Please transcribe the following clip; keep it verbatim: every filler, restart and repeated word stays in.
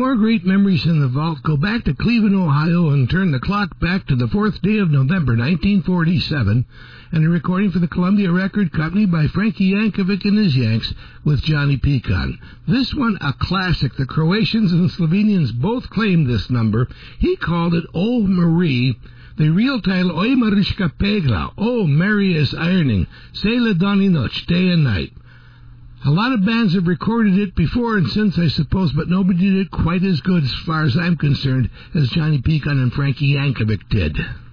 more great memories in the vault, go back to Cleveland, Ohio, and turn the clock back to the fourth day of November, nineteen forty-seven, and a recording for the Columbia Record Company by Frankie Yankovic and his Yanks with Johnny Pecan. This one, a classic. The Croatians and Slovenians both claimed this number. He called it Oh Marie. The real title, Oj Mariška Pegla, Oh Mary is Ironing, Cela Dan I Noć, Day and Night. A lot of bands have recorded it before and since, I suppose, but nobody did it quite as good, as far as I'm concerned, as Johnny Pecan and Frankie Yankovic did.